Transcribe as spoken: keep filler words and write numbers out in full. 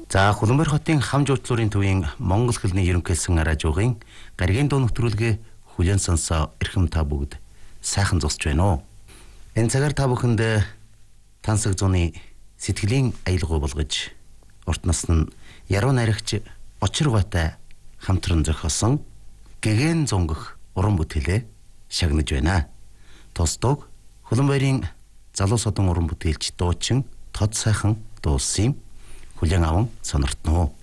За Хуланбар хотын хам жуулчлалын төвийн Монгол хэлний ерөнхийлсөн радиогийн гаригийн дуу нэвтрүүлгээ хүлээн сонсоо эрхэм та бүгд сайхан зогсож байна уу? Энэ цагаар та бүхэнд тансаг зуны сэтгэлийн аялгаа болгож урт насны яруу найрагч Очир Гуйтай хамтран зохиосон гэгэн зунгах уран бүтээлээ шагнаж байна. Тусдаг Хуланбарын залуу содон уран бүтээлч дуучин Тод сайхан дуулсан юм. Хүлээн аван сониртно.